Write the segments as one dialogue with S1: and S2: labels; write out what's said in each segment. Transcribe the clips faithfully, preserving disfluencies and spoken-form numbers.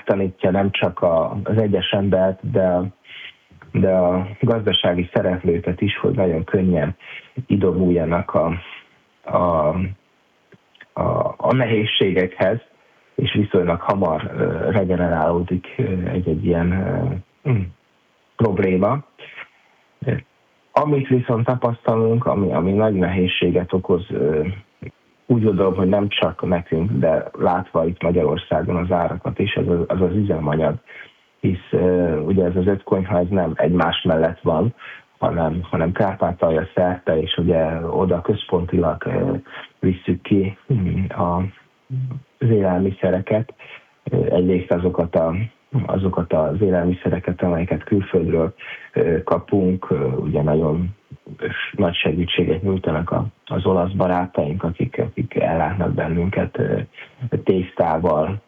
S1: megtanítja nem csak az egyes embert, de, de a gazdasági szereplőket is, hogy nagyon könnyen idomuljanak a, a, a, a nehézségekhez, és viszonylag hamar regenerálódik egy-egy ilyen probléma. Amit viszont tapasztalunk, ami, ami nagy nehézséget okoz, úgy gondolom, hogy nem csak nekünk, de látva itt Magyarországon az árakat is, az az, az üzemanyag, hisz ugye ez az öt konyha, ez nem egymás mellett van, hanem, hanem Kárpátalja szerte, és ugye oda központilag visszük ki a az élelmiszereket, egyrészt azokat, a, azokat az élelmiszereket, amelyeket külföldről kapunk, ugye nagyon nagy segítséget nyújtanak az olasz barátaink, akik, akik ellátnak bennünket tésztával,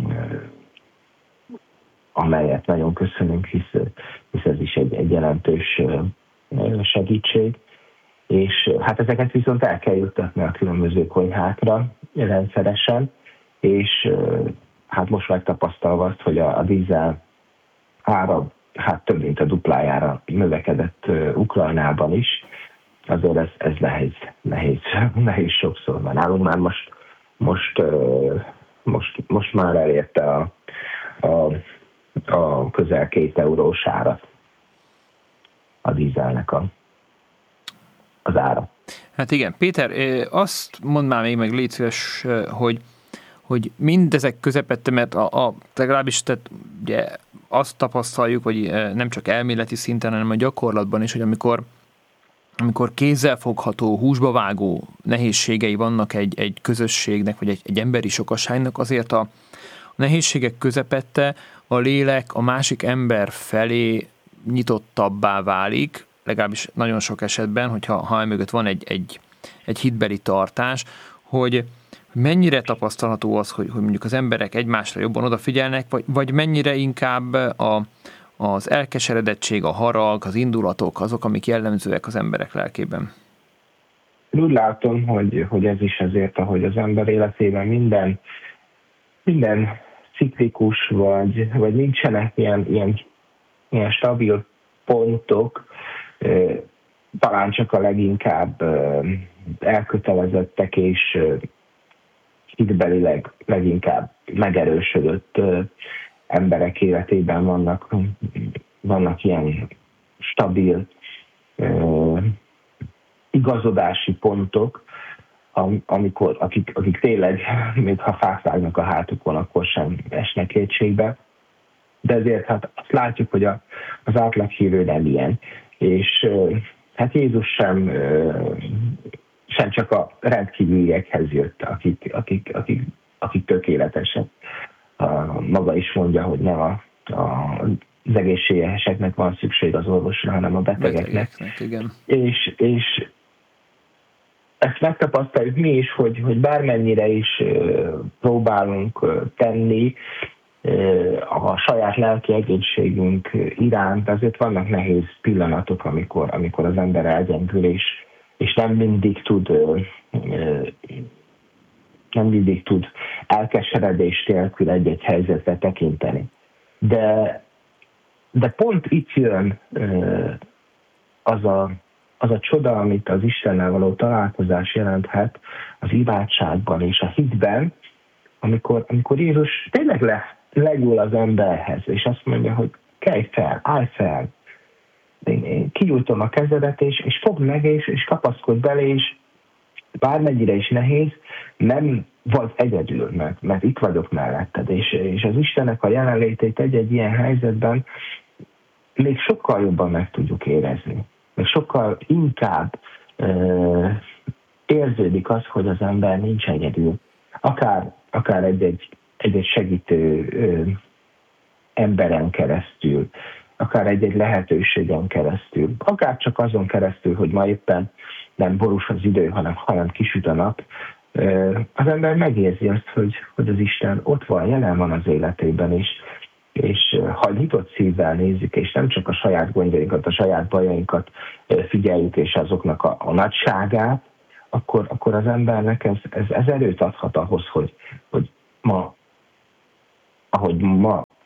S1: amelyet nagyon köszönünk, hisz, hisz ez is egy, egy jelentős segítség. És hát ezeket viszont el kell juttatni a különböző konyhákra rendszeresen, és hát most megtapasztalva azt, hogy a, a dízel ára hát több mint a duplájára növekedett Ukrajnában is, azért ez, ez nehéz, nehéz, nehéz sokszor van. Nálunk már most, most, most, most már elérte a, a, a közel két eurós árat a dízelnek a az ára.
S2: Hát igen, Péter, azt mondd már még meg, légy szíves, hogy, hogy mindezek közepette, mert a, a, legalábbis tehát ugye azt tapasztaljuk, hogy nem csak elméleti szinten, hanem a gyakorlatban is, hogy amikor, amikor kézzelfogható, húsba vágó nehézségei vannak egy, egy közösségnek, vagy egy, egy emberi sokaságnak, azért a nehézségek közepette a lélek a másik ember felé nyitottabbá válik, legalábbis nagyon sok esetben, hogyha ha mögött van egy, egy, egy hitbeli tartás, hogy mennyire tapasztalható az, hogy, hogy mondjuk az emberek egymásra jobban odafigyelnek, vagy, vagy mennyire inkább a, az elkeseredettség, a harag, az indulatok, azok, amik jellemzőek az emberek lelkében.
S1: Úgy látom, hogy, hogy ez is azért, ahogy az ember életében minden, minden ciklikus, vagy, vagy nincsenek ilyen, ilyen, ilyen stabil pontok, talán csak a leginkább elkötelezettek és hitbelileg leginkább megerősödött emberek életében vannak, vannak ilyen stabil igazodási pontok, amikor, akik, akik tényleg, még ha fák vágnak a hátukon, akkor sem esnek kétségbe. De ezért hát azt látjuk, hogy a, az átlaghívő nem ilyen. És hát Jézus sem, sem csak a rendkívüliekhez jött, akik, akik, akik, akik tökéletesek. Maga is mondja, hogy nem a, a, az egészségeseknek van szükség az orvosra, hanem a betegeknek.
S2: betegeknek igen.
S1: És, és ezt megtapasztaljuk mi is, hogy, hogy bármennyire is próbálunk tenni a saját lelki egészségünk iránt, azért vannak nehéz pillanatok, amikor, amikor az ember elgyengül, és, és nem mindig tud nem mindig tud elkeseredés nélkül egy-egy helyzetre tekinteni. De, de pont itt jön az a, az a csoda, amit az Istennel való találkozás jelenthet az imádságban és a hitben, amikor, amikor Jézus tényleg le legyúl az emberhez, és azt mondja, hogy kelj fel, állj fel, én kinyújtom a kezedet, és, és fogd meg, és, és kapaszkodj bele, és bármennyire is nehéz, nem vagy egyedül, mert, mert itt vagyok melletted, és, és az Istennek a jelenlétét egy-egy ilyen helyzetben még sokkal jobban meg tudjuk érezni. Még sokkal inkább uh, érződik az, hogy az ember nincs egyedül. Akár, akár egy-egy egy-egy segítő ö, emberen keresztül, akár egy-egy lehetőségen keresztül, akár csak azon keresztül, hogy ma éppen nem borús az idő, hanem, hanem kisüt a nap, ö, az ember megérzi azt, hogy, hogy az Isten ott van, jelen van az életében is, és ha nyitott szívvel nézzük, és nem csak a saját gondjainkat, a saját bajainkat figyeljük, és azoknak a, a nagyságát, akkor, akkor az embernek ez, ez, ez erőt adhat ahhoz, hogy, hogy ma ahogy ma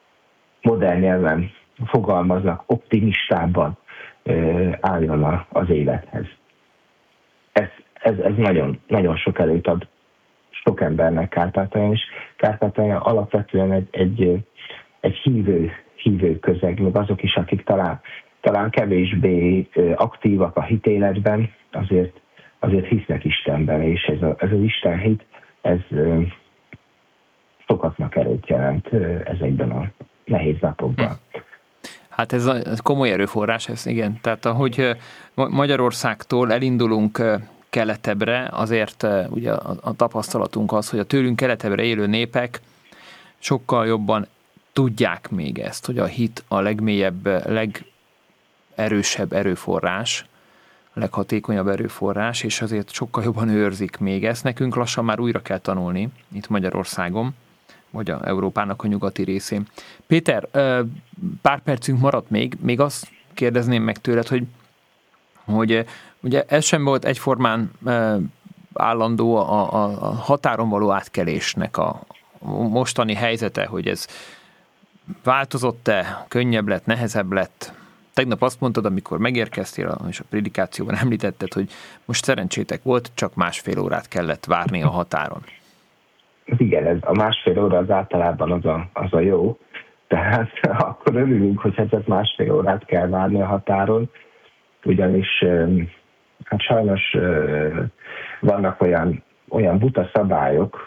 S1: modern nyelven fogalmaznak, optimistában álljon az élethez. Ez, ez, ez nagyon, nagyon sok előtt ad sok embernek Kárpátalján, és Kárpátalján alapvetően egy, egy, egy hívő, hívő közeg, még azok is, akik talán, talán kevésbé aktívak a hitéletben, azért, azért hisznek Istenben, és ez, a, ez az Isten hit, ez sokaknak erőt jelent ezekben a nehéz napokban.
S2: Hát ez, a, ez komoly erőforrás, ez igen. Tehát ahogy Magyarországtól elindulunk keletebbre, azért ugye a, a tapasztalatunk az, hogy a tőlünk keletebbre élő népek sokkal jobban tudják még ezt, hogy a hit a legmélyebb, legerősebb erőforrás, a leghatékonyabb erőforrás, és azért sokkal jobban őrzik még ezt. Nekünk lassan már újra kell tanulni itt Magyarországon, vagy a Európának a nyugati részén. Péter, pár percünk maradt még, még azt kérdezném meg tőled, hogy, hogy ugye ez sem volt egyformán állandó a, a, a határon való átkelésnek a mostani helyzete, hogy ez változott-e, könnyebb lett, nehezebb lett. Tegnap azt mondtad, amikor megérkeztél, és a prédikációban említetted, hogy most szerencsétek volt, csak másfél órát kellett várni a határon.
S1: Igen, ez a másfél óra az általában az a, az a jó, tehát akkor örülünk, hogy ez másfél órát kell várni a határon, ugyanis hát sajnos vannak olyan, olyan buta szabályok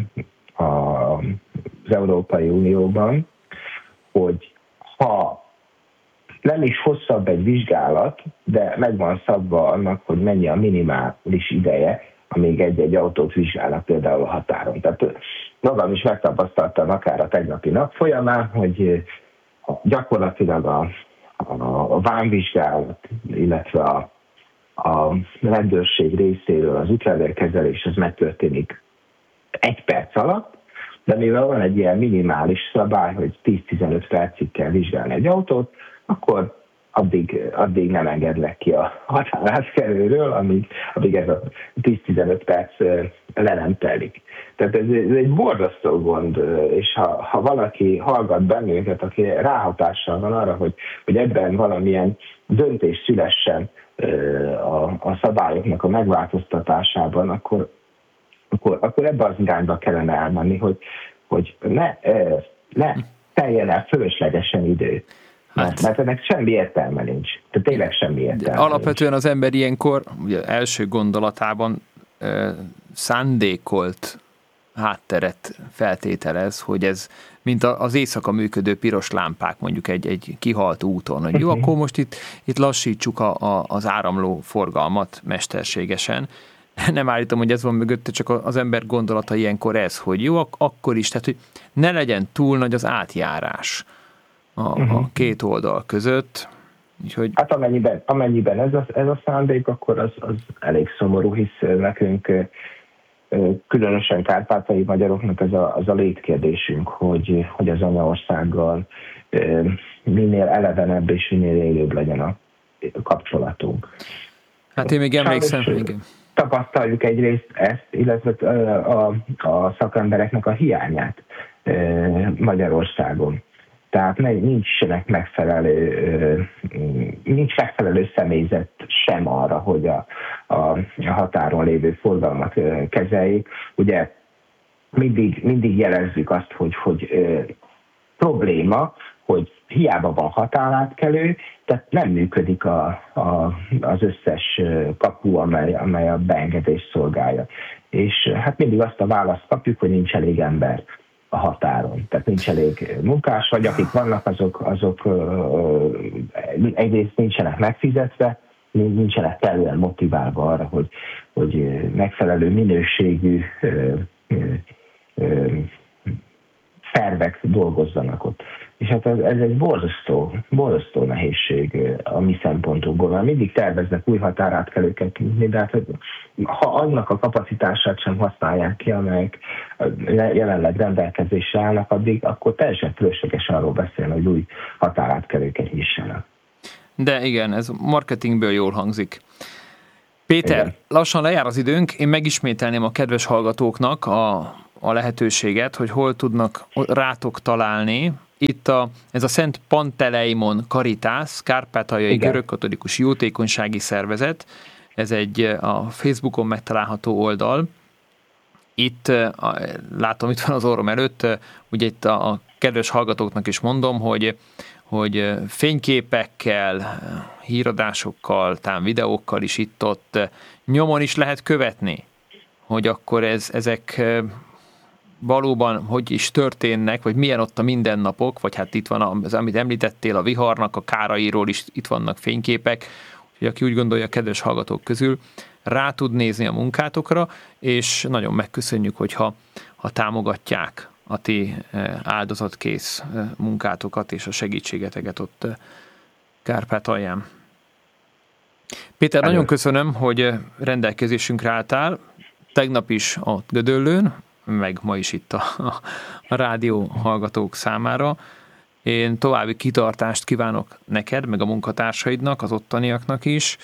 S1: az Európai Unióban, hogy ha nem is hosszabb egy vizsgálat, de meg van szabva annak, hogy mennyi a minimális ideje, amíg egy-egy autót vizsgálnak például a határon. Tehát magam is megtapasztaltam akár a tegnapi nap folyamán, hogy gyakorlatilag a, a, a vámvizsgálat, illetve a, a rendőrség részéről az útlevélkezelés az megtörténik egy perc alatt, de mivel van egy ilyen minimális szabály, hogy tíz-tizenöt percig kell vizsgálni egy autót, akkor addig, addig nem engedlek ki a határátkelőről, amíg, amíg ez a tíz-tizenöt perc le nem telik. Tehát ez, ez egy borzasztó gond, és ha, ha valaki hallgat bennünket, aki ráhatással van arra, hogy, hogy ebben valamilyen döntés szülessen a, a szabályoknak a megváltoztatásában, akkor, akkor, akkor ebbe az irányba kellene elmenni, hogy, hogy ne, ne teljen el fölöslegesen idő. Mert, mert ennek semmi értelme nincs. Tehát tényleg semmi értelme
S2: Alapvetően
S1: nincs.
S2: Az ember ilyenkor ugye első gondolatában e, szándékolt hátteret feltételez, hogy ez, mint az éjszaka működő piros lámpák mondjuk egy, egy kihalt úton, hogy jó, akkor most itt, itt lassítsuk a, a, az áramló forgalmat mesterségesen. Nem állítom, hogy ez van mögötte, csak az ember gondolata ilyenkor ez, hogy jó, akkor is, tehát hogy ne legyen túl nagy az átjárás a, a két oldal között. Úgyhogy...
S1: Hát amennyiben, amennyiben ez, a, ez a szándék, akkor az, az elég szomorú, hisz nekünk különösen kárpátaljai magyaroknak ez a, az a létkérdésünk, hogy, hogy az anyaországgal minél elevenebb és minél élőbb legyen a kapcsolatunk.
S2: Hát én még emlékszem, igen.
S1: Tapasztaljuk egyrészt ezt, illetve a, a szakembereknek a hiányát Magyarországon. Tehát nincsenek megfelelő, nincs megfelelő személyzet sem arra, hogy a, a, a határon lévő forgalmat kezeljék. Ugye mindig, mindig jelezzük azt, hogy, hogy probléma, hogy hiába van határátkelő, tehát nem működik a, a, az összes kapu, amely, amely a beengedést szolgálja. És hát mindig azt a választ kapjuk, hogy nincs elég ember a határon. Tehát nincs elég munkás, vagy akik vannak, azok, azok egyrészt nincsenek megfizetve, nincsenek kellően motiválva arra, hogy, hogy megfelelő minőségű szervek dolgozzanak ott. És hát ez, ez egy borzasztó, borzasztó nehézség a mi szempontunkból, mert mindig terveznek új határátkelőket, de hát, ha annak a kapacitását sem használják ki, amelyek jelenleg rendelkezésre állnak, addig akkor teljesen fölösleges arról beszélni, hogy új határátkelőket nyissanak.
S2: De igen, ez marketingből jól hangzik. Péter, igen. Lassan lejár az időnk, én megismételném a kedves hallgatóknak a a lehetőséget, hogy hol tudnak rátok találni, itt a, ez a Szent Panteleimon Caritas, kárpátaljai görögkatolikus jótékonysági szervezet, ez egy a Facebookon megtalálható oldal. Itt, látom, itt van az orrom előtt, ugye itt a, a kedves hallgatóknak is mondom, hogy, hogy fényképekkel, híradásokkal, talán videókkal is itt-ott nyomon is lehet követni, hogy akkor ez, ezek valóban hogy is történnek, vagy milyen ott a mindennapok, vagy hát itt van az, amit említettél, a viharnak, a kárairól is itt vannak fényképek, hogy aki úgy gondolja, a kedves hallgatók közül rá tud nézni a munkátokra, és nagyon megköszönjük, hogyha ha támogatják a ti áldozatkész munkátokat és a segítségeteket ott Kárpátalján. Péter, nagyon köszönöm, hogy rendelkezésünkre álltál, tegnap is a Gödöllőn, meg ma is itt a, a, a rádió hallgatók számára. Én további kitartást kívánok neked, meg a munkatársaidnak, az ottaniaknak is.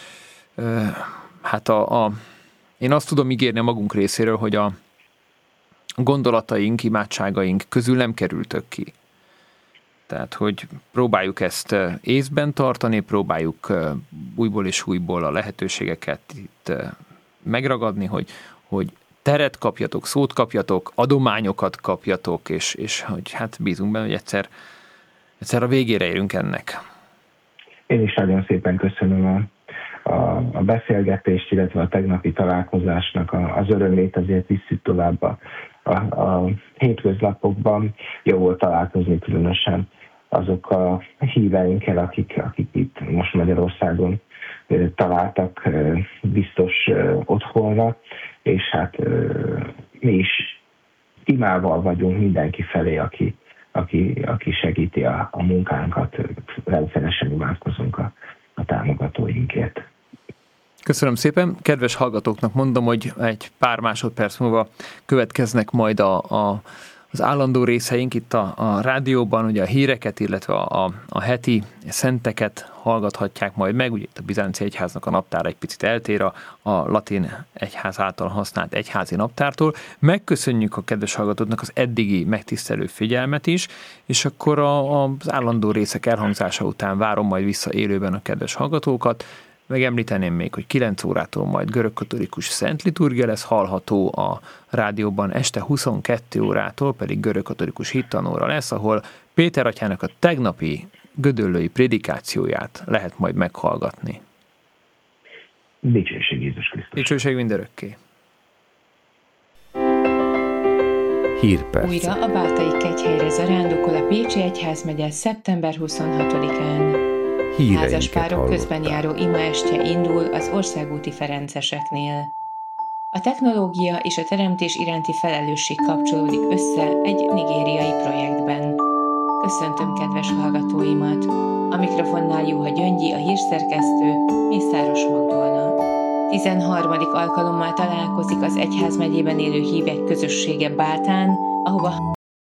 S2: Hát a, a, én azt tudom ígérni a magunk részéről, hogy a gondolataink, imádságaink közül nem kerültök ki. Tehát, hogy próbáljuk ezt észben tartani, próbáljuk újból és újból a lehetőségeket itt megragadni, hogy, hogy teret kapjatok, szót kapjatok, adományokat kapjatok, és, és hogy hát bízunk benne, hogy egyszer, egyszer a végére érünk ennek.
S1: Én is nagyon szépen köszönöm a, a, a beszélgetést, illetve a tegnapi találkozásnak a, az örömét, azért visszük tovább a, a, a hétköznapokban. Jó volt találkozni különösen azokkal a híveinkkel, akik, akik itt most Magyarországon találtak biztos otthonra, és hát mi is imával vagyunk mindenki felé, aki, aki, aki segíti a, a munkánkat, rendszeresen imádkozunk a, a támogatóinkért.
S2: Köszönöm szépen. Kedves hallgatóknak mondom, hogy egy pár másodperc múlva következnek majd a, a, az állandó részeink itt a, a rádióban, ugye a híreket, illetve a, a, a heti szenteket hallgathatják majd meg. Ugye itt a Bizánci Egyháznak a naptára egy picit eltér a, a latin egyház által használt egyházi naptártól. Megköszönjük a kedves hallgatóknak az eddigi megtisztelő figyelmet is, és akkor a, az állandó részek elhangzása után várom majd vissza élőben a kedves hallgatókat. Megemlíteném még, hogy kilenc órától majd görögkatolikus szent liturgia lesz hallható a rádióban, este huszonkettő órától pedig görögkatolikus hittanóra lesz, ahol Péter atyának a tegnapi gödöllői prédikációját lehet majd meghallgatni.
S1: Dicsőség Jézus Krisztus.
S2: Dicsőség mindörökké.
S3: Hírperc. Újra a Bátai kegyhelyre zarándokol a Pécsi Egyházmegye szeptember huszonhatodikán. Házaspárok közben járó imaestje indul az országúti ferenceseknél. A technológia és a teremtés iránti felelősség kapcsolódik össze egy nigériai projektben. Köszöntöm kedves hallgatóimat! A mikrofonnál Juha Gyöngyi, a hírszerkesztő, Mészáros Magdolna. tizenharmadik alkalommal találkozik az egyházmegyében élő hívek közössége Bátán, ahova